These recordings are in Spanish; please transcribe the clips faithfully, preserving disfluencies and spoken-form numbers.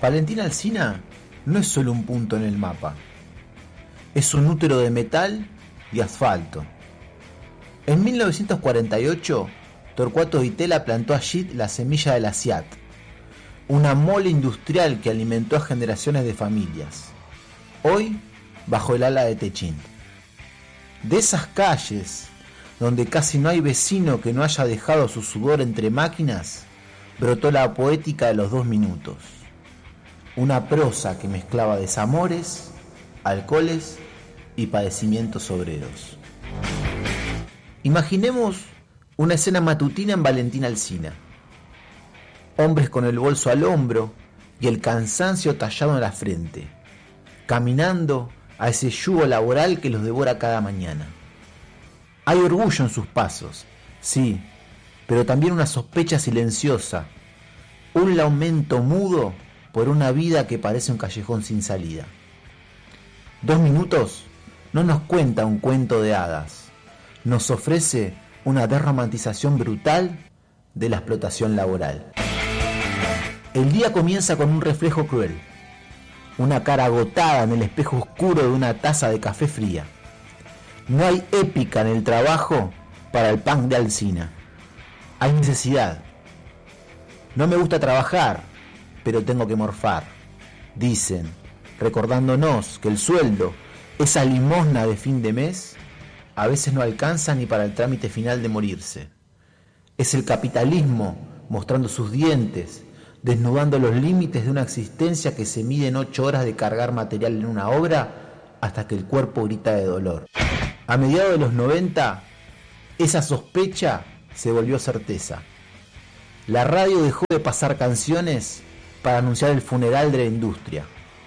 Valentina Alsina no es solo un punto en el mapa, es un útero de metal y asfalto. En mil novecientos cuarenta y ocho, Torcuato Di Tella plantó allí la semilla de la SEAT, una mole industrial que alimentó a generaciones de familias, hoy bajo el ala de Techint. De esas calles, donde casi no hay vecino que no haya dejado su sudor entre máquinas, brotó la poética de los dos minutos, una prosa que mezclaba desamores, alcoholes y padecimientos obreros. Imaginemos una escena matutina en Valentina Alsina. Hombres con el bolso al hombro y el cansancio tallado en la frente, caminando a ese yugo laboral que los devora cada mañana. Hay orgullo en sus pasos, sí, pero también una sospecha silenciosa, un lamento mudo por una vida que parece un callejón sin salida. Dos minutos no nos cuenta un cuento de hadas, nos ofrece una desromantización brutal de la explotación laboral. El día comienza con un reflejo cruel, una cara agotada en el espejo oscuro de una taza de café fría. No hay épica en el trabajo para el punk de Alsina. Hay necesidad. No me gusta trabajar, pero tengo que morfar, dicen, recordándonos que el sueldo, esa limosna de fin de mes, a veces no alcanza ni para el trámite final de morirse. Es el capitalismo mostrando sus dientes, desnudando los límites de una existencia que se mide en ocho horas de cargar material en una obra hasta que el cuerpo grita de dolor. A mediados de los noventa, esa sospecha se volvió certeza. La radio dejó de pasar canciones para anunciar el funeral de la industria.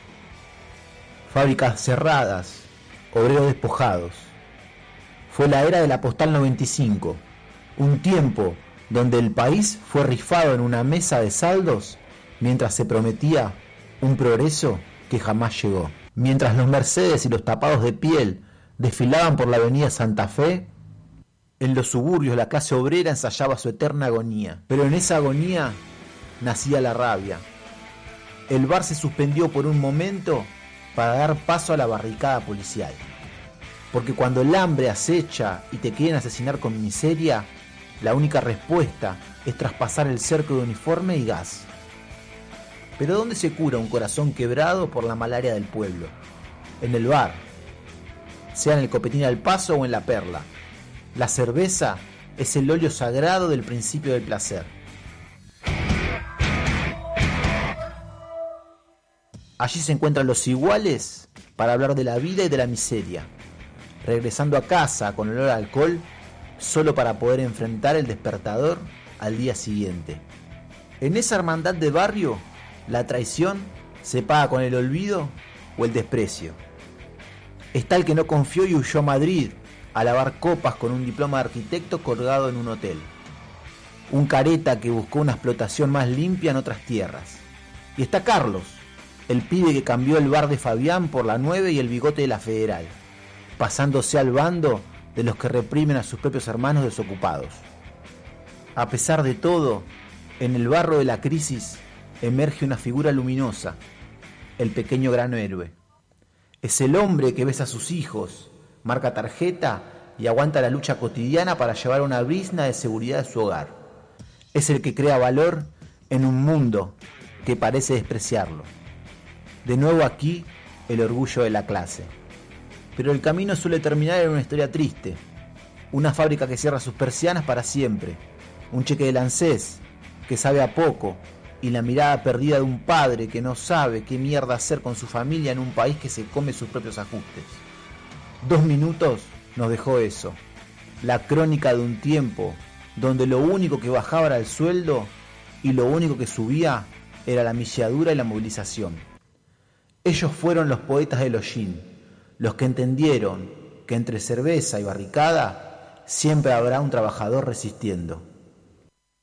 Fábricas cerradas, obreros despojados. Fue la era de la postal noventa y cinco, un tiempo donde el país fue rifado en una mesa de saldos mientras se prometía un progreso que jamás llegó. Mientras los Mercedes y los tapados de piel desfilaban por la avenida Santa Fe, en los suburbios la clase obrera ensayaba su eterna agonía. Pero en esa agonía nacía la rabia. El bar se suspendió por un momento para dar paso a la barricada policial. Porque cuando el hambre acecha y te quieren asesinar con miseria, la única respuesta es traspasar el cerco de uniforme y gas. Pero ¿dónde se cura un corazón quebrado por la malaria del pueblo? En el bar, sea en el Copetín al Paso o en la Perla. La cerveza es el óleo sagrado del principio del placer. Allí se encuentran los iguales para hablar de la vida y de la miseria, regresando a casa con olor a alcohol solo para poder enfrentar el despertador al día siguiente. En esa hermandad de barrio, la traición se paga con el olvido o el desprecio. Está el que no confió y huyó a Madrid a lavar copas con un diploma de arquitecto colgado en un hotel. Un careta que buscó una explotación más limpia en otras tierras. Y está Carlos, el pibe que cambió el bar de Fabián por la nueve y el bigote de la Federal, pasándose al bando de los que reprimen a sus propios hermanos desocupados. A pesar de todo, en el barro de la crisis emerge una figura luminosa, el pequeño gran héroe. Es el hombre que besa a sus hijos, marca tarjeta y aguanta la lucha cotidiana para llevar una brizna de seguridad a su hogar. Es el que crea valor en un mundo que parece despreciarlo. De nuevo aquí, el orgullo de la clase. Pero el camino suele terminar en una historia triste. Una fábrica que cierra sus persianas para siempre. Un cheque del ANSES que sabe a poco. Y la mirada perdida de un padre que no sabe qué mierda hacer con su familia en un país que se come sus propios ajustes. Dos minutos nos dejó eso. La crónica de un tiempo donde lo único que bajaba era el sueldo y lo único que subía era la milladura y la movilización. Ellos fueron los poetas del hollín, los que entendieron que entre cerveza y barricada siempre habrá un trabajador resistiendo.